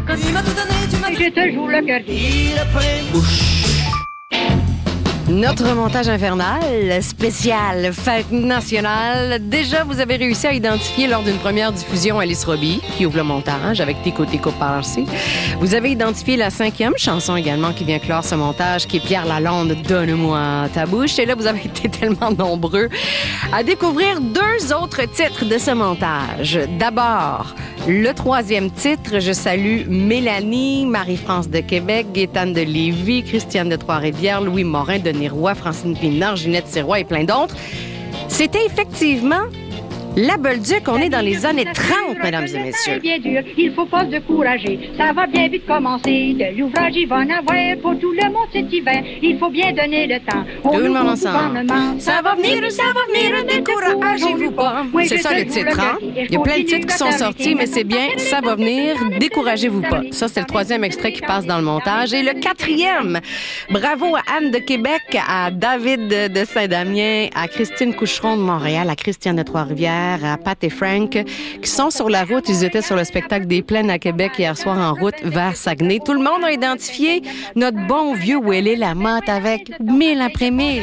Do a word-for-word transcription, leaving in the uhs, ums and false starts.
Tu m'as tout donné, tu m'as tout donné. Je te joue le cœur. Il a pris une bouche. Notre montage infernal spécial Fête nationale. Déjà, vous avez réussi à identifier lors d'une première diffusion Alice Robbie, qui ouvre le montage avec Tico Tico Parsi. Vous avez identifié la cinquième chanson également qui vient clore ce montage, qui est Pierre Lalonde, Donne-moi ta bouche. Et là, vous avez été tellement nombreux à découvrir deux autres titres de ce montage. D'abord, le troisième titre, je salue Mélanie, Marie-France de Québec, Gaétane de Lévis, Christiane de Trois-Rivières, Louis Morin de Roy, Francine Pinard, Ginette Sirois et plein d'autres. C'était effectivement La Bolduc. On est dans les années trente, mesdames et messieurs. Bien dur, il faut pas se décourager. Ça va bien vite commencer. De l'ouvrage, il va en avoir pour tout le monde cet hiver. Il faut bien donner le temps. Tout le monde ensemble. Ça va venir, ça va venir, découragez-vous pas. C'est ça le titre, hein? Il y a plein de titres qui sont sortis, mais c'est bien, ça va venir, découragez-vous pas. Ça, c'est le troisième extrait qui passe dans le montage. Et le quatrième, bravo à Anne de Québec, à David de Saint-Damien, à Christine Coucheron de Montréal, à Christiane de Trois-Rivières, à Pat et Frank, qui sont sur la route. Ils étaient sur le spectacle des Plaines à Québec hier soir en route vers Saguenay. Tout le monde a identifié notre bon vieux Willy Lamotte avec mille après mille.